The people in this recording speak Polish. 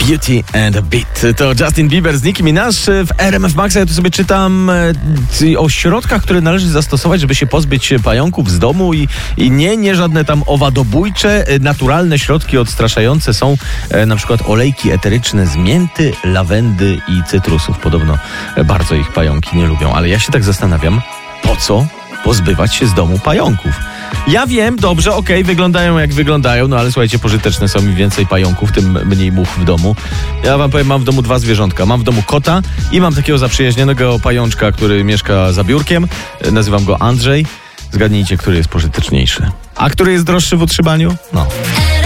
Beauty and a Beat. To Justin Bieber z Nicki Minaj w RMF Maxa. Ja tu sobie czytam o środkach, które należy zastosować, żeby się pozbyć pająków z domu i nie żadne tam owadobójcze, naturalne środki odstraszające są na przykład olejki eteryczne z mięty, lawendy i cytrusów. Podobno bardzo ich pająki nie lubią, ale ja się tak zastanawiam, po co pozbywać się z domu pająków? Ja wiem, dobrze, okej, wyglądają jak wyglądają, no ale słuchajcie, pożyteczne są, im więcej pająków, tym mniej much w domu. Ja wam powiem, mam w domu 2 zwierzątka. Mam w domu kota i mam takiego zaprzyjaźnionego pajączka, który mieszka za biurkiem. Nazywam go Andrzej. Zgadnijcie, który jest pożyteczniejszy. A który jest droższy w utrzymaniu? No.